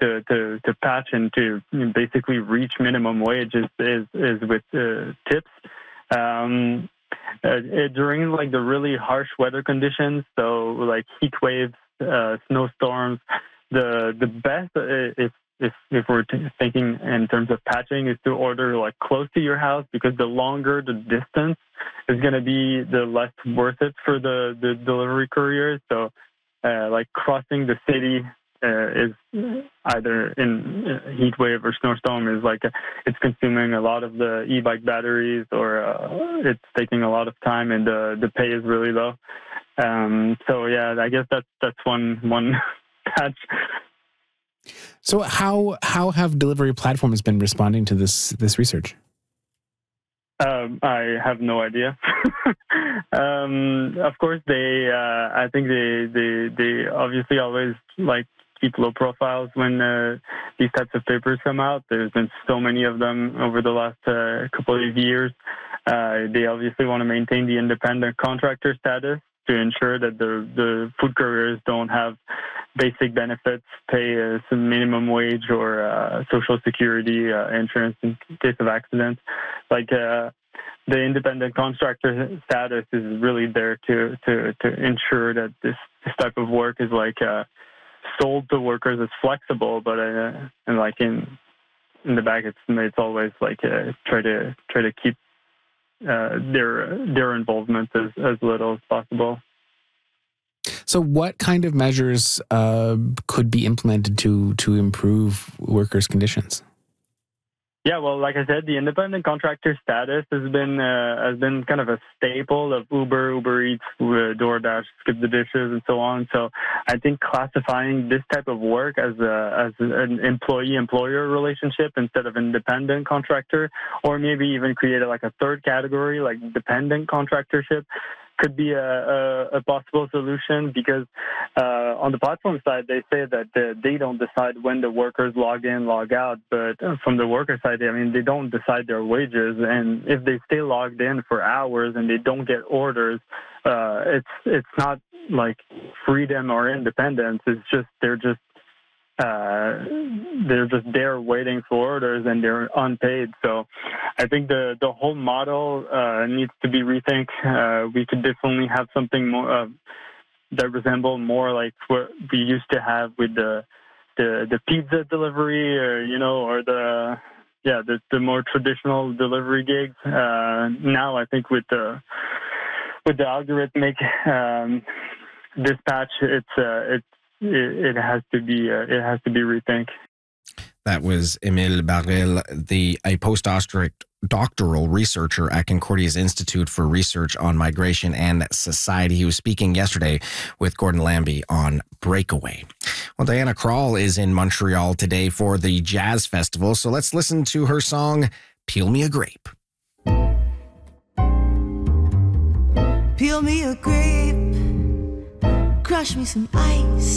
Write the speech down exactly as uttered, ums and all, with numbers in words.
to, to, to patch and to basically reach minimum wage is is, is with uh, tips. Um, uh, during like the really harsh weather conditions, so like heat waves, uh, snowstorms, the the best uh, if if if we're t- thinking in terms of patching is to order like close to your house, because the longer the distance is going to be, the less worth it for the, the delivery couriers. So uh, like crossing the city uh, is either in heat wave or snowstorm is like a, it's consuming a lot of the e-bike batteries, or uh, it's taking a lot of time, and the the pay is really low. Um, so yeah, I guess that's that's one one patch. So how how have delivery platforms been responding to this this research? Um, I have no idea. um, of course, they. Uh, I think they, they they obviously always like keep low profiles when uh, these types of papers come out. There's been so many of them over the last uh, couple of years. Uh, they obviously want to maintain the independent contractor status to ensure that the the food couriers don't have basic benefits, pay uh, some minimum wage or uh, social security uh, insurance in case of accidents. Like uh, the independent contractor status is really there to to, to ensure that this, this type of work is like uh, sold to workers as flexible, but uh, and like in in the back, it's it's always like uh, try to try to keep uh, their their involvement as, as little as possible. So what kind of measures uh, could be implemented to to improve workers' conditions? Yeah, well, like I said, the independent contractor status has been uh, has been kind of a staple of Uber, Uber Eats, uh, DoorDash, Skip the Dishes, and so on. So I think classifying this type of work as a as an employee-employer relationship instead of independent contractor, or maybe even create like a third category like dependent contractorship, could be a, a, a possible solution, because uh, on the platform side, they say that the, they don't decide when the workers log in, log out. But from the worker side, I mean, they don't decide their wages. And if they stay logged in for hours and they don't get orders, uh, it's it's not like freedom or independence. It's just they're just Uh, they're just there waiting for orders, and they're unpaid. So I think the, the whole model uh, needs to be rethink. Uh, we could definitely have something more uh, that resemble more like what we used to have with the the, the pizza delivery, or you know, or the yeah the, the more traditional delivery gigs. Uh, now I think with the with the algorithmic um, dispatch, it's uh, it's It, it has to be. Uh, it has to be rethink. That was Émile Baril, the a postdoctoral researcher at Concordia's Institute for Research on Migration and Society. He was speaking yesterday with Gordon Lambie on Breakaway. Well, Diana Krall is in Montreal today for the Jazz Festival, so let's listen to her song "Peel Me a Grape." Peel me a grape, crush me some ice.